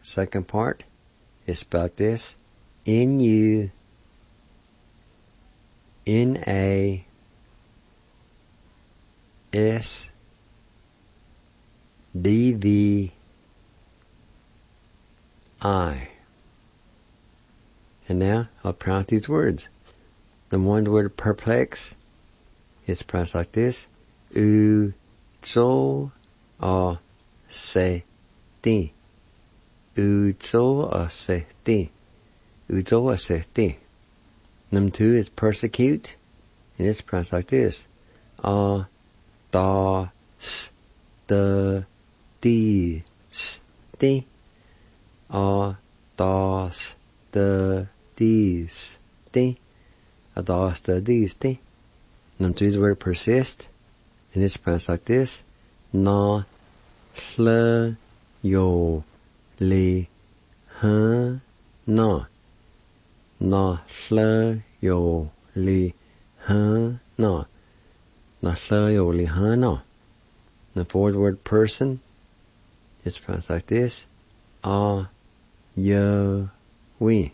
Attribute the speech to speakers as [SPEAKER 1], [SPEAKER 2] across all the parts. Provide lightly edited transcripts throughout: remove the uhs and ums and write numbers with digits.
[SPEAKER 1] Second part is spelled this: N-U, N-A-S-D-V-I. And now I'll pronounce these words. The one word perplex is pronounced like this: U-zo-a-se-ti. U-zo-a-se-ti. U-zo-a-se-ti. Number 2 is persecute, and it's pronounced like this: A-da-s-t-di-sti. A-da-s-t-di-sti. A-da-s-t-di-sti. Number 3 is the word persist, and it's pronounced like this: Na-sl-yo-li-ha-na. Na-sl-yo-li-ha-na. Na-sl-yo-li-ha-na. The fourth word person, it's pronounced like this: A-ya-wi.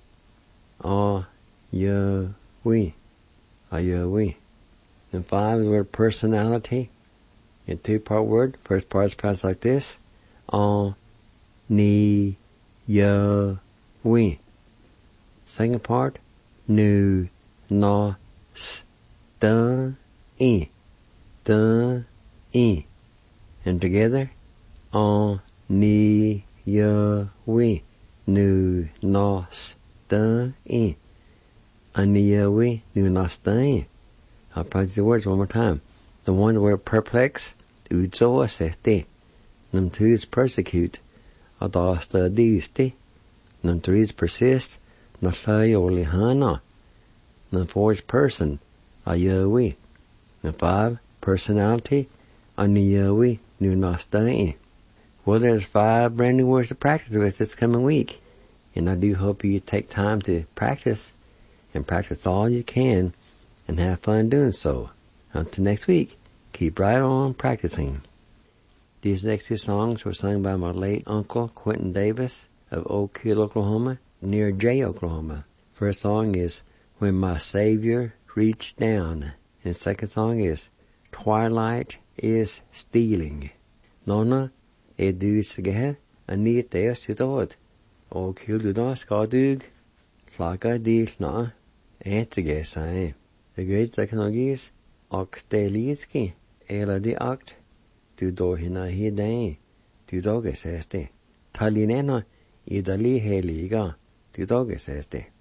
[SPEAKER 1] A-ya-wi. A-ya-wi. And 5 is the word personality. A 2-part word. First part is pronounced like this: A-ni-ya-wi. Second part: Nu-na-s-da-i. Da-i. And together: A-ni-ya-wi. Nu-na-s-da-i. A-ni-ya-wi. Nu-na-s-da-i. I'll practice the words one more time. The one word perplex, U-zo-a-se-ti. Number 2 is persecute, A-da-s-ta-di-sti. Number 3 is persist, Na-sl-yo-li-ha-na. Number 4 is person, A-ya-wi. Number 5, personality, A-ni-ya-wi. Nu-na-s-da-i. Well, there's 5 brand new words to practice with this coming week, and I do hope you take time to practice, and practice all you can, and have fun doing so. Until next week, keep right on practicing. These next 2 songs were sung by my late uncle, Quentin Davis, of Oak Hill, Oklahoma, near Jay, Oklahoma. First song is When My Savior Reached Down, and the second song is Twilight is Stealing. Nona, du sige, anit det sitod, og kilduda skadug, flagga dilna, etige sig. Det gøyt teknologis, og deliski, eller de akt, du då hina hidei, du doge sæste. Talinena, idali heliga, du doge sæste.